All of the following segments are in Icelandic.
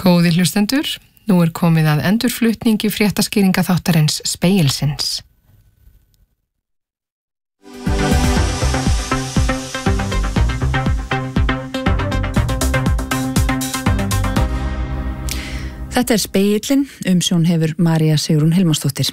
Góðir hlustendur, nú komið að endurflutningi fréttaskýringa þáttarins Spegilsins. Þetta Spegillinn, umsjón hefur María Sigrún Hilmarsdóttir.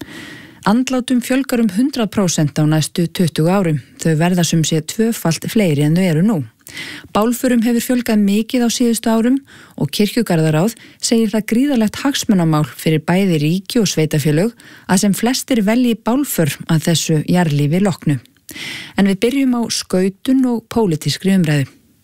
Andlátum fjölgar 100% á næstu 20 árum. Þau verða sem sé tvöfalt fleiri en þau eru nú. Bálförum hefur fjölgað mikið á síðustu árum og Kirkjugarðaráð segir það gríðarlegt hagsmunamál fyrir bæði ríki og sveitafélög að sem flestir velji bálför að þessu jarðlífi loknu. En við byrjum á skautun og pólitískri umræðu.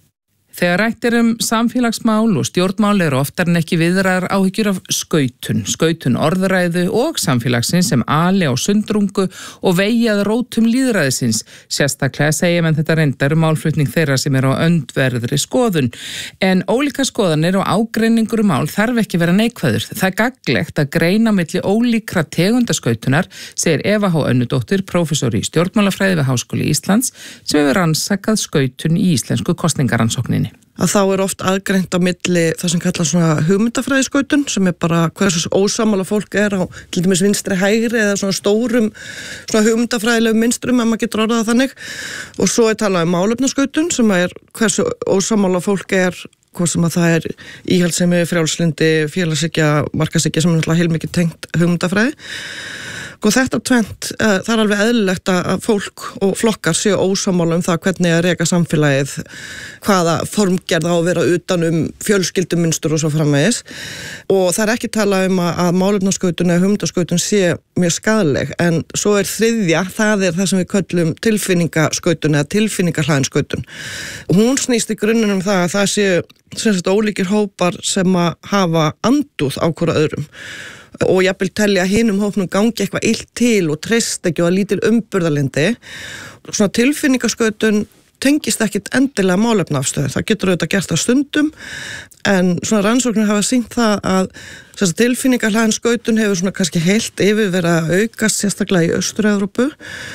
Þegar rætt samfélagsmál og stjórnmál oftar en ekki viðrar áhyggjur af skautun orðræðu og samfélagsins sem ali á sundrungu og vegi að rótum lýðræðisins. Sérstaklega segja menn þetta reyndar málflutning þeirra sem á öndverðri skoðun. En ólíka skoðanir og ágreiningur mál þarf ekki vera neikvæður. Það er gagnlegt að greina milli ólíkra tegundaskautunar, segir Eva H. Önnudóttir, prófessor í stjórnmálafræði við Háskóli Íslands, sem hefur rannsakað skautun í íslensku kosningarannsókninni. Að þá oft aðgreint á milli það sem kallar svona hugmyndafræðiskautun sem bara hversu ósammála fólk á til dæmis vinstri hægri eða svona stórum svona hugmyndafræðilegum mynstrum ef maður getur orðað þannig og svo talað málefnaskautun sem hversu ósammála fólk hvað sem að það íhaldssemi, frjálslyndi, félagshyggja, markaðshyggja sem náttúrulega heilmikið tengt hugmyndafræði. Og þetta tvent, það alveg eðlilegt að fólk og flokkar séu ósammála það hvernig að reka samfélagið, hvaða formgerð á að vera utan fjölskyldumunstur og svo framvegis. Og það ekki talað að málefnaskautun eða hugmyndaskautun sé mjög skaðleg, en svo þriðja, það það sem við köllum tilfinningaskautun eða tilfinningahlaðinskautun. Hún snýst í grunninn það að það séu ólíkir hópar sem að hafa andúð á hvora öðrum. Og jafnvel telja að hinum hópnum gangi eitthvað illt til og treyst ekki og að lítil umburðarlyndi. Svona tilfinningaskautun tengist ekkit endilega málefnaafstöðu. Það getur auðvitað gert það stundum, en svona rannsóknir hafa sýnt það að tilfinningahlaðinskautun hefur svona kannski heilt yfir verið að aukast sérstaklega í Austur-Evrópu.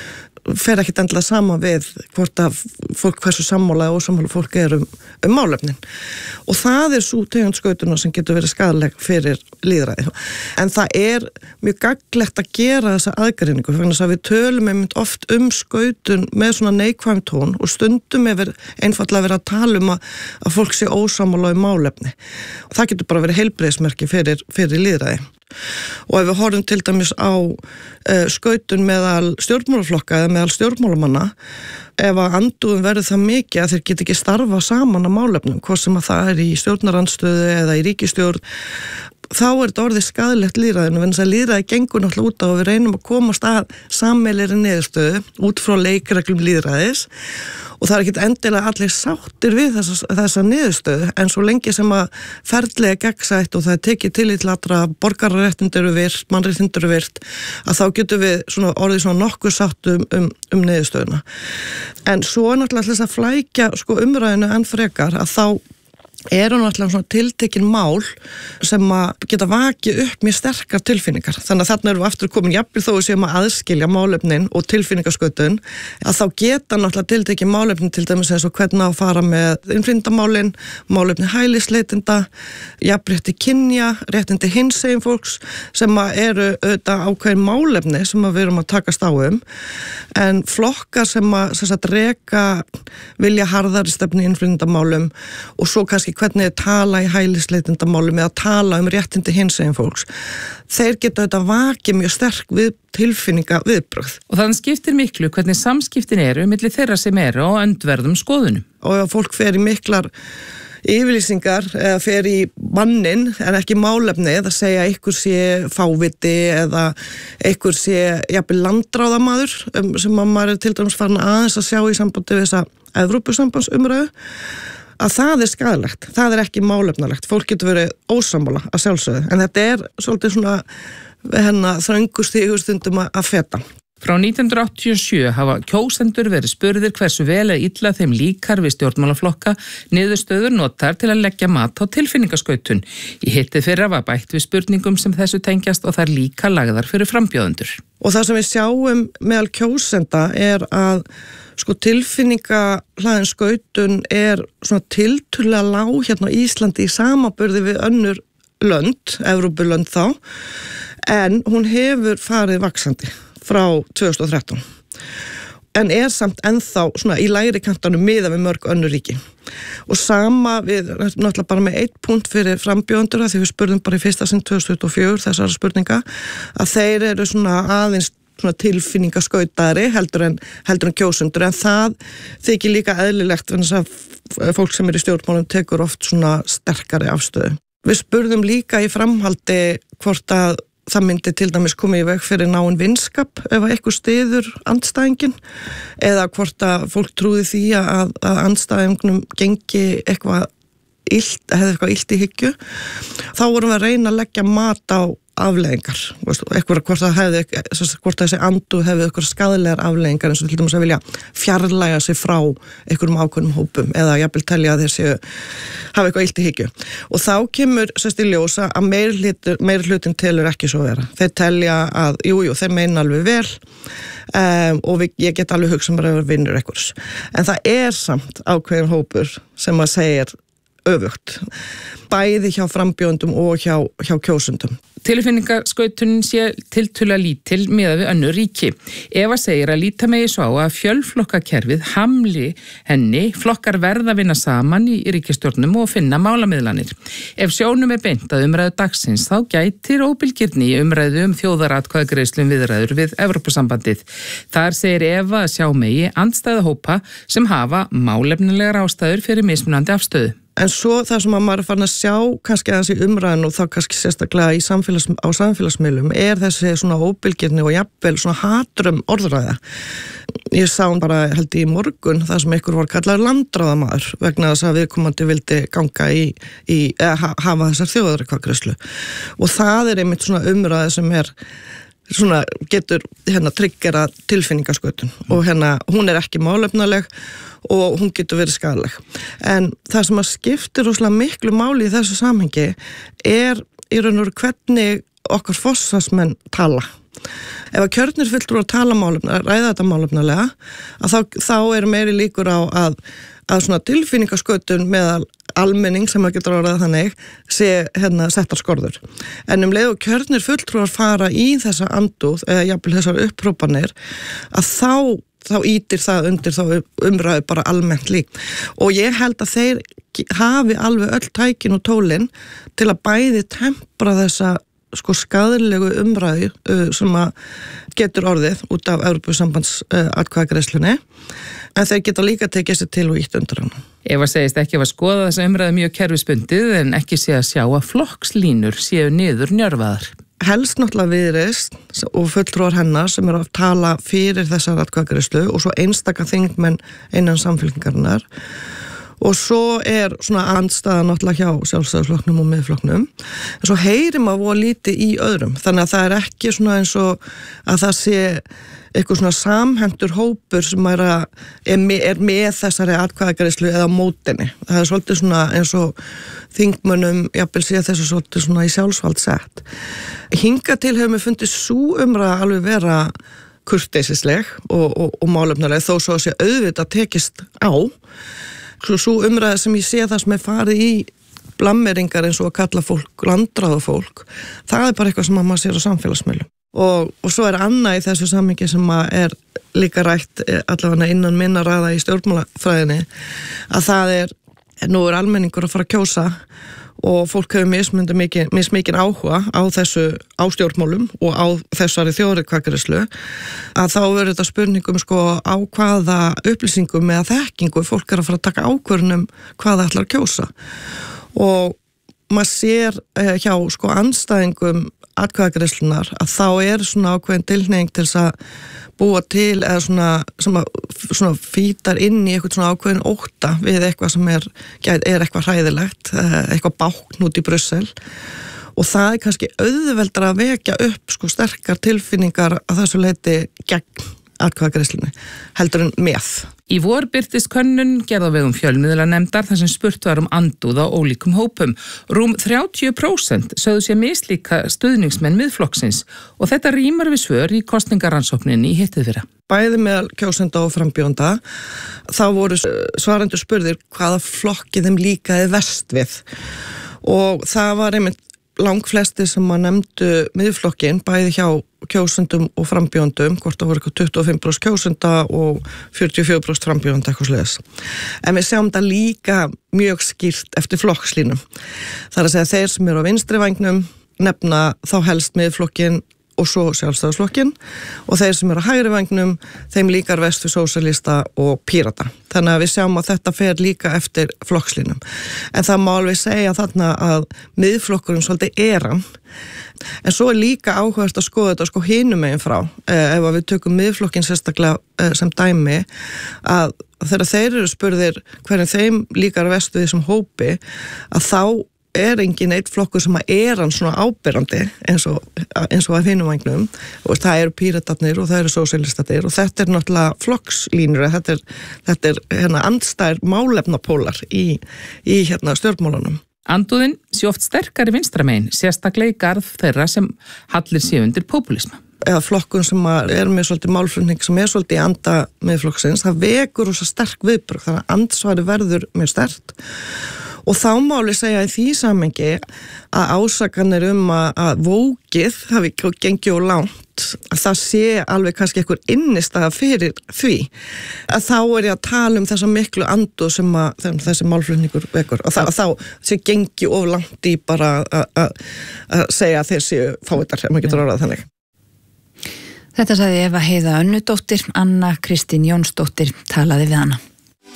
Fer ekkit endilega sama við hvort að fólk hversu sammála og ósammála fólk málefnin. Og það sú tegund skautuna sem getur verið skaðleg fyrir lýðræði. En það mjög gagnlegt að gera þessa aðgreiningu, þannig að við tölum oft skautun með svona neikvæðum tón og stundum einfaldlega verið að tala að fólk sé ósammála málefni. Og það getur bara verið heilbrigðismerki fyrir lýðræði. Og ef við horfum til dæmis á skautun meðal stjórnmálaflokka eða meðal stjórnmálamanna, ef að andúðin verður það mikið að þeir geta ekki starfa saman á málefnum, hvort sem að það í stjórnarandstöðu eða í ríkisstjórn, þá þetta orðið skaðlegt lýðræðinu, en þess að lýðræði gengur náttúrulega út á og við reynum að komast að sameiginlegri niðurstöðu út frá leikreglum lýðræðis og það ekkert endilega allir sáttir við þessa niðurstöðu, en svo lengi sem að ferðlega gegnsætt og það tekið tillit til allra borgararéttindi eru virt, mannréttindi eru virt, að þá getum við orðið nokkuð sátt niðurstöðuna. En svo náttúrulega þess að flækja umræðinu enn frekar að þá náttúrulega svona tiltekin mál sem að geta vakið upp mjög sterkar tilfinningar. Þannig að þarna erum við aftur komin jafnvel þó við séum að aðskilja málefnin og tilfinningaskötun, að þá geta náttúrulega tiltekin málefnin til dæmis eins og hvernig að fara með innflytjendamálin, málefni hælisleitinda, jafnrétti kynja, réttindi hinsegin fólks sem að eru auðvitað ákveðin málefni sem að við erum að takast á en flokkar sem að reka vilja harðari stefni innflytjendamálum og svo kannski hvernig tala í hælisleitendamálum eða tala réttindi hinsegin fólks. Þeir geta auðvitað vakið mjög sterk við tilfinninga viðbrögð. Og þannig skiptir miklu hvernig samskiptin milli þeirra sem á öndverðum skoðunum. Og ef fólk fer í miklar yfirlýsingar eða fer í mannin en ekki málefni eða segja einhver sé fáviti eða einhver sé jafnvel landráðamaður sem maður til dæmis farin aðeins að sjá í sambandi við þessa Evrópusambandsumræðu, að það skaðlegt, það ekki málefnalegt. Fólk getur verið ósammála að sjálfsögðu, en þetta svolítið svona þröngustígur stundum að feta. Frá 1987 hafa kjósendur verið spurðir hversu vel illa þeim líkar við stjórnmálaflokka, niðurstöður notar til að leggja mat á tilfinningaskautun. Í hitið fyrra var bætt við spurningum sem þessu tengjast og þær líka lagðar fyrir frambjóðendur. Og það sem við sjáum meðal kjósenda að sko tilfinningahlaðin skautun svona tiltölulega lág hérna á Íslandi í samanburði við önnur lönd, Evrópulönd þá, en hún hefur farið vaxandi frá 2013. En samt ennþá svona í lægri kantanum miðað við mörg önnur ríki. Og sama við náttúrulega bara með 1 punkt fyrir frambjóðendur því við spurðum bara í fyrsta sinn 2024 þessara spurninga að þeir eru svona aðeins svona tilfinningaskautari heldur en kjósendur en það þykir líka eðlilegt en þess að fólk sem í stjórnmálum tekur oft svona sterkari afstöðu. Við spurðum líka í framhaldi hvort að það myndi til dæmis komið í veg fyrir náinn vinskap ef eitthvað styður andstæðingin eða hvort að fólk trúði því að andstæðingnum gengi eitthvað illt, hefði eitthvað illt í hyggju. Þá vorum við að reyna að leggja mat á afleiðingar, hvort þessi andu hefði eitthvað skadlegar afleiðingar eins og til dæmis að vilja fjarlæga sig frá einhverjum ákveðnum hópum eða jafnvel telja að þeir hafa eitthvað illt í hyggju. Og þá kemur sérst í ljósa að meiri hlutin telur ekki svo vera. Þeir telja að, þeir meina alveg vel og ég get alveg hugsa mér að vera vinnur einhvers. En það samt ákveðin hópur sem að segja öfugt, bæði hjá frambjóðendum og hjá kjósendum. Tilfinningaskautunin sé tiltölulega lítil miðað við önnur ríki. Eva segir að líta megi svo á að fjölflokkakerfið hamli henni, flokkar verða að vinna saman í ríkisstjórnum og finna málamiðlanir. Ef sjónum beint að umræðu dagsins þá gætir óbilgirni í umræðu þjóðaratkvæðagreiðslum viðræður við Evrópusambandið. Þar segir Eva að sjá megi andstæða hópa sem hafa málefnilegar ástæður fyrir mismunandi afstöðu. En svo það sem að maður er farin að sjá kannski aðeins í umræðinu og þá kannski sérstaklega á samfélagsmiðlum þessi svona óbilgirni og jafnvel svona hatrum orðræða. Ég sá bara held í morgun það sem einhver var kallaður landráðamaður vegna þess að viðkomandi vildi ganga hafa þessar þjóðaratkvæðagreiðslu. Og það einmitt svona umræða sem svona getur tryggjara tilfinningaskautun og hún ekki málefnaleg og hún getur verið skaðleg. En það sem að skiptir rosalega miklu máli í þessu samhengi í raun og veru hvernig okkar forsvarsmenn tala. Ef að kjörnir fulltrúar tala ræða þetta málefnalega, að þá meiri líkur á að svona tilfinningaskautun meðal almenning sem að getur orðað þannig sé settar skorður. En leið og kjörnir fulltrúar fara í þessa andúð eða jafnvel þessar upphrópanir að þá ítir það undir þá umræðu bara almennt lík. Og ég held að þeir hafi alveg öll tækin og tólin til að bæði tempra þessa skaðlegu umræðu sem að getur orðið út af Evrópusambands-atkvæðagreiðslunni en þeir geta líka tekið sér til og ítt undir hana. Eva segist ekki að skoða þessa umræðu mjög kerfisbundið en ekki sé að sjá að flokkslínur séu niður njörfaðar. Helst náttúrulega Viðreisn og fulltrúar hennar sem eru að tala fyrir þessar atkvæðagreiðslu og svo einstaka þingmenn innan samfylkingarinnar. Og svo svona andstaða náttúrulega hjá Sjálfstæðisflokknum og Miðflokknum. En svo heyrir maður voða lítið í öðrum. Þannig að það ekki svona eins og að það sé eitthvað svona samhentur hópur sem er með þessari atkvæðagreiðslu eða mótinni. Það svolítið svona eins og þingmönnum jafnvel sé þessu svolítið svona í sjálfsvald sett. Hingað til hefur mér fundið sú umræða alveg vera kurteisisleg og málefnaleg þó svo að sé auðvitað tekist á. Svo umræða sem ég sé það sem farið í blammeringar eins og að kalla fólk landráðafólk, það bara eitthvað sem maður sér á samfélagsmiðlum. Og svo annað í þessu samhengi sem líka rætt allavega innan minna ræða í stjórnmálafræðinni að það nú almenningur að fara að kjósa og fólk hefur mismikinn áhuga á stjórnmálum og á þessari þjóðaratkvæðagreiðslu að þá verður þetta spurningum á hvaða upplýsingum eða þekkingu fólk að fara að taka ákvörðun hvað það ætlar að kjósa og maður sér hjá andstæðingum atkvæðagreiðslunar að þá svona ákveðin tilhneiging til þess að búa til eða svona fítar inn í eitthvað svona ákveðin ótta við eitthvað sem eitthvað hræðilegt, eitthvað bákn út í Brussel og það kannski auðveldara að vekja upp sterkar tilfinningar að þessu leyti gegn atkvæðagreiðslunni heldur en með. Í vor birtist könnun gerð á vegum fjölmiðlanefndar þar sem spurt var andúð á ólíkum hópum. Rúm 30% sögðu sér mislíka stuðningsmenn Miðflokksins og þetta rímar við svör í kosningarannsókninni í hittiðfyrra. Bæði meðal kjósenda og frambjóðenda þá voru svarendur spurðir hvaða flokki þeim líkaði verst við og það var einmitt langflesti sem að nefndu Miðflokkin, bæði hjá kjósendum og frambjóðendum, hvort það voru 25% kjósenda og 44% frambjóðenda eitthvað sliðis. En við sjáum það líka mjög skýrt eftir flokkslínum. Það er að segja þeir sem eru á vinstri vængnum nefna þá helst Miðflokkin og svo Sjálfstæðisflokkin og þeir sem eru á hægri vængnum, þeim líkar vest við sósíalista og Pírata. Þannig að við sjáum að þetta fer líka eftir flokkslínum. En það má alveg segja þarna að Miðflokkurinn svolítið hann. En svo er líka áhugavert að skoða þetta hinum megin frá. Ef við tökum Miðflokkinn sérstaklega sem dæmi, að þegar þeir eru spurðir hvernig þeim líkar vest við þessum hópi, að þá engin eitt flokkur sem að hann svona áberandi eins og að hinum vængnum og það eru Píratarnir og það eru sósíalistatir og þetta er náttúrulega flokkslínur, þetta er andstæðir málefnapólar í stjórnmálunum. Andúðin sé oft sterkari vinstramegin, sérstaklega í garð þeirra sem hallir sig undir populisma. Eða flokkun sem er með svolítið málflutning sem er svolítið í anda Miðflokksins, það vekur rosa sterk viðbrögð, þannig að andsvari verður mjög sterkt. Og þá má alveg segja í því samhengi að ásakanir að vókið hafi gengið og langt, að það sé alveg kannski einhver innistæða fyrir því. Að þá er ég að tala þessa miklu andúð sem þessi málflutningur vekur. Og þá sé gengið of langt í bara að segja að þeir séu fávitar, ef maður getur orðað þannig. Þetta sagði Eva Heiða Önnudóttir, Anna Kristín Jónsdóttir talaði við hana.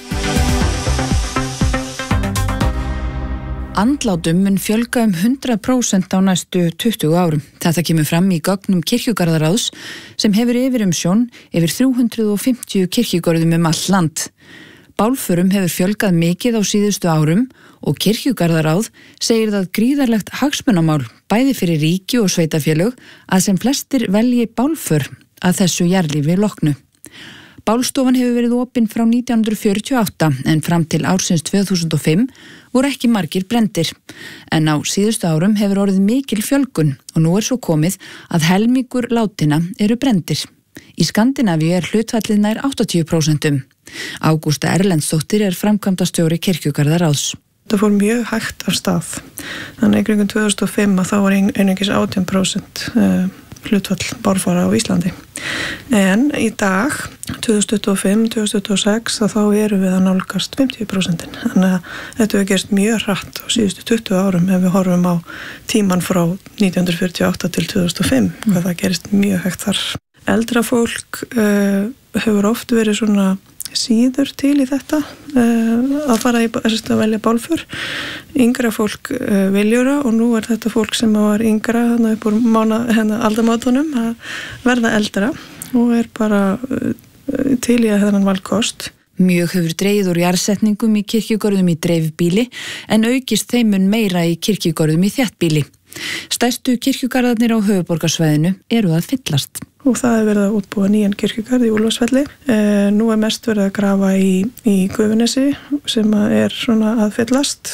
Andlátum mun fjölga 100% á næstu 20 árum. Þetta kemur fram í gögnum Kirkjugarðaráðs sem hefur yfirumsjón yfir 350 kirkjugörðum all land. Bálförum hefur fjölgað mikið á síðustu árum og Kirkjugarðaráð segir það gríðarlegt hagsmunamál bæði fyrir ríki og sveitafélög að sem flestir velji bálför að þessu jarðlífi loknu. Bálstofan hefur verið opin frá 1948 en fram til ársins 2005 voru ekki margir brenndir. En á síðustu árum hefur orðið mikil fjölgun og nú er svo komið að helmingur látinna eru brenndir. Í Skandinavíu er hlutfallið nær 80%. Ágústa Erlendsdóttir er framkvæmdastjóri Kirkjugarðaráðs. Það fór mjög hægt af stað. Þannig í kringum 2005 að þá var einungis 18% hlutfall bálfara á Íslandi. En í dag, 2025, 2026, þá erum við að nálgast 50%. Þannig að þetta hefur gerst mjög hratt á síðustu 20 árum ef við horfum á tíman frá 1948 til 2005, hvað það gerist mjög hægt þar. Eldra fólk hefur oft verið svona síður til í þetta að fara að velja bálför. Yngra fólk viljura og nú er þetta fólk sem var yngra upp úr aldamátunum að verða eldra og er bara til í að þennan valkost. Mjög hefur dregið úr jarðsetningum í kirkjugörðum í dreifbíli en aukist þeimun meira í kirkjugörðum í þéttbíli. Stærstu kirkjugarðarnir á höfuðborgarsvæðinu eru að fyllast. Og það er verið að útbúa nýjan kirkjugarð í Úlfarsfelli. Nú er mest verið að grafa í Gufunesi sem er svona að fyllast.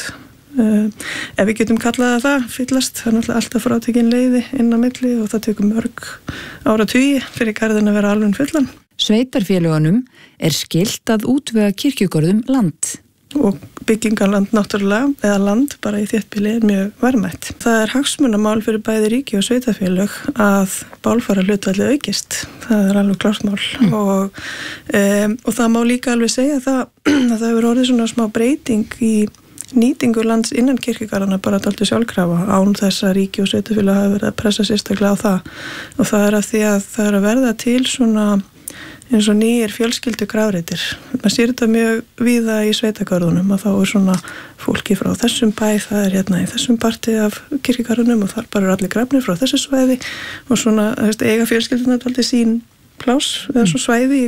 Ef við getum kallað það fyllast, það er náttúrulega alltaf frátekin leiði inn á milli og það tekur mörg áratugi fyrir garðin að vera alveg fullan. Sveitarfélögunum er skylt að útvega kirkjugörðum land. Og byggingarland náttúrulega, eða land bara í þéttbýli er mjög verðmætt. Það er hagsmunamál fyrir bæði ríki og sveitafélög að bálfara hlutfallið aukist. Það er alveg klart mál og það má líka alveg segja að það hefur orðið svona smá breyting í nýtingu lands innan kirkjugarðana bara dálítið sjálfkrafa án þess að ríki og sveitafélög hafa verið að pressa sérstaklega á það. Og það er að því að það er að verða til svona eins og nýjir fjölskyldu grafreitir. Man sér þetta mjög víða í sveitagörðunum að þá er svona fólki frá þessum bæ, það er hérna í þessum parti af kirkjugarðunum og þar bara er allir grafnir frá þessu svæði og svona eiga fjölskylduna alltaf sín pláss eða svo svæði